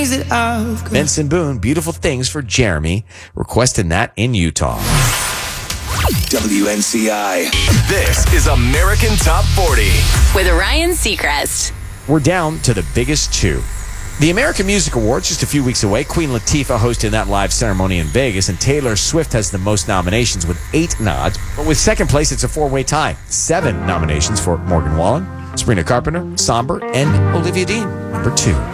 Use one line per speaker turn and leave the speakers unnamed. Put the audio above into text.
Benson Boone, Beautiful Things for Jeremy, requesting that in Utah.
WNCI. This is American Top 40.
With Ryan Seacrest.
We're down to the biggest two. The American Music Awards just a few weeks away. Queen Latifah hosting that live ceremony in Vegas, and Taylor Swift has the most nominations with 8 nods. But with second place, it's a 4-way tie. 7 nominations for Morgan Wallen, Sabrina Carpenter, Somber, and Olivia Dean, number 2.